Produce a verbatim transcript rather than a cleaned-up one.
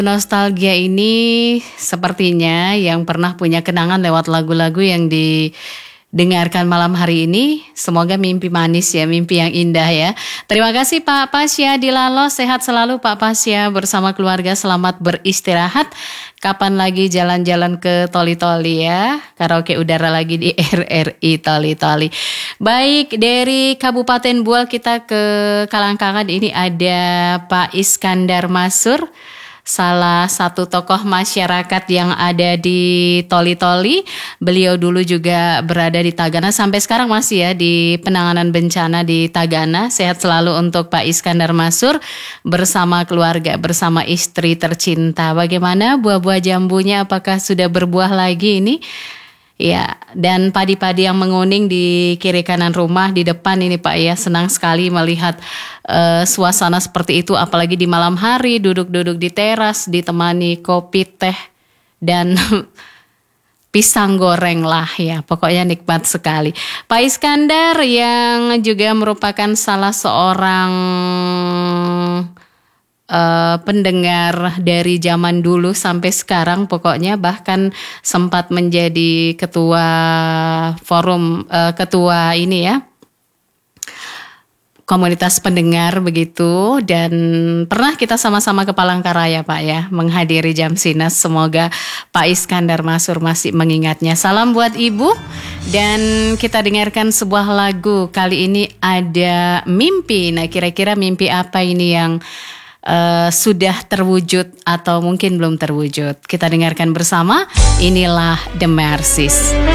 Nostalgia ini sepertinya yang pernah punya kenangan lewat lagu-lagu yang didengarkan malam hari ini. Semoga mimpi manis ya, mimpi yang indah ya. Terima kasih Pak Pasya di Lalos, sehat selalu Pak Pasya bersama keluarga, selamat beristirahat. Kapan lagi jalan-jalan ke Toli-Toli ya, karaoke udara lagi di R R I Toli-Toli. Baik, dari Kabupaten Bual kita ke Kalangkangan, ini ada Pak Iskandar Masur, salah satu tokoh masyarakat yang ada di Toli-Toli. Beliau dulu juga berada di Tagana, sampai sekarang masih ya di penanganan bencana di Tagana. Sehat selalu untuk Pak Iskandar Masur bersama keluarga, bersama istri tercinta. Bagaimana buah-buah jambunya, apakah sudah berbuah lagi ini? Ya, dan padi-padi yang menguning di kiri kanan rumah, di depan ini Pak ya, senang sekali melihat uh, suasana seperti itu, apalagi di malam hari duduk-duduk di teras ditemani kopi, teh, dan pisang goreng lah ya, pokoknya nikmat sekali. Pak Iskandar yang juga merupakan salah seorang Uh, pendengar dari zaman dulu sampai sekarang, pokoknya bahkan sempat menjadi ketua forum, uh, ketua ini ya, komunitas pendengar begitu, dan pernah kita sama-sama ke Palangkaraya Pak ya, menghadiri jam sinas. Semoga Pak Iskandar Masur masih mengingatnya. Salam buat Ibu, dan kita dengarkan sebuah lagu. Kali ini ada Mimpi. Nah, kira-kira mimpi apa ini yang Uh, sudah terwujud atau mungkin belum terwujud? Kita dengarkan bersama. Inilah The Mercies.